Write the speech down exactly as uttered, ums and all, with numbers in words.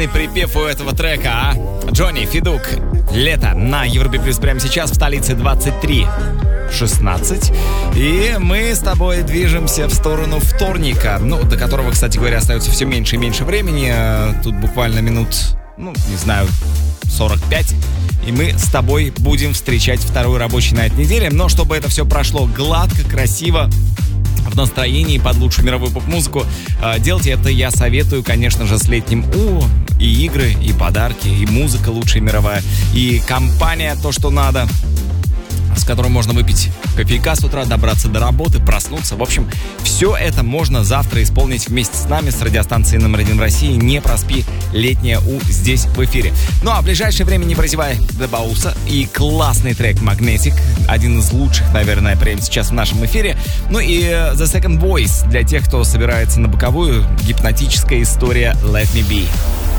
Припев у этого трека, а? Джонни Федук. Лето на Европе Плюс прямо сейчас в столице двадцать три шестнадцать. И мы с тобой движемся в сторону вторника, ну, до которого, кстати говоря, остается все меньше и меньше времени. Тут буквально минут, ну, не знаю, сорок пять. И мы с тобой будем встречать второй рабочий на этой неделе. Но чтобы это все прошло гладко, красиво, в настроении под лучшую мировую поп-музыку, делайте это я советую, конечно же, с летним У. И игры, и подарки, и музыка лучшая мировая, и компания то, что надо, с которой можно выпить кофейка с утра, добраться до работы, проснуться. В общем, все это можно завтра исполнить вместе с нами, с радиостанцией номер один в России. Не проспи, летняя У здесь в эфире. Ну а в ближайшее время не прозевай Дебауса и классный трек Magnetic, один из лучших, наверное, прямо сейчас в нашем эфире. Ну и The Second Voice для тех, кто собирается на боковую, гипнотическая история Let Me Be.